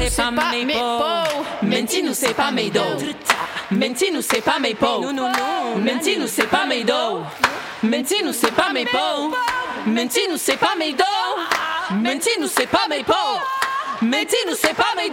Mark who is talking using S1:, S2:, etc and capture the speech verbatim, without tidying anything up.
S1: c'est pas mes pots. Menti-nous, c'est pas mes dos. Menti-nous, c'est pas mes pots. Menti-nous, c'est pas mes dos. Menti-nous, c'est pas mes pots. Menti-nous, c'est pas mes dos. Menti-nous, c'est pas mes pots. Menti-nous, c'est pas mes